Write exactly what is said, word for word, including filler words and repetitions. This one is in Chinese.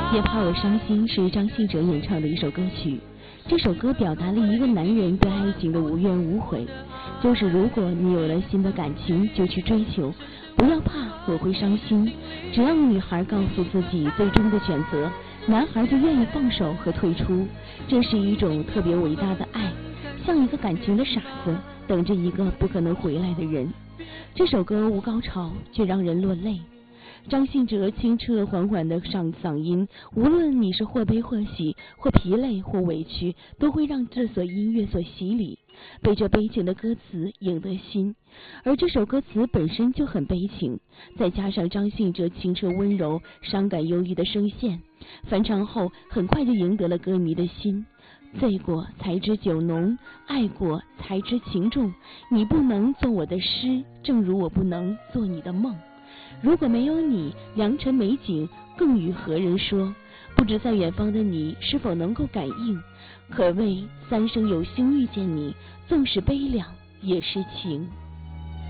别怕我伤心是张信哲演唱的一首歌曲。这首歌表达了一个男人对爱情的无怨无悔，就是如果你有了新的感情就去追求，不要怕我会伤心。只要女孩告诉自己最终的选择，男孩就愿意放手和退出。这是一种特别伟大的爱，像一个感情的傻子等着一个不可能回来的人。这首歌无高潮却让人落泪，张信哲清澈缓缓的上嗓音，无论你是或悲或喜，或疲累或委屈，都会让这首音乐所洗礼，被这悲情的歌词赢得心。而这首歌词本身就很悲情，再加上张信哲清澈温柔、伤感忧郁的声线，翻唱后很快就赢得了歌迷的心。醉过才知酒浓，爱过才知情重，你不能做我的诗，正如我不能做你的梦。如果没有你，良辰美景更与何人说？不知在远方的你是否能够感应？可谓三生有幸遇见你，纵使悲凉也是情。